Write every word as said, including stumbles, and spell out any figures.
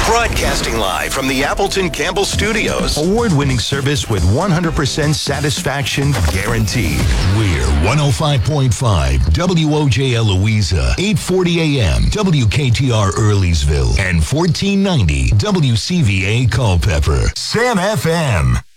Broadcasting live from the Appleton Campbell Studios. Award-winning service with one hundred percent satisfaction guaranteed. We're one oh five point five W O J L Louisa, eight forty A M W K T R Earlysville, and fourteen ninety W C V A Culpeper. Sam F M.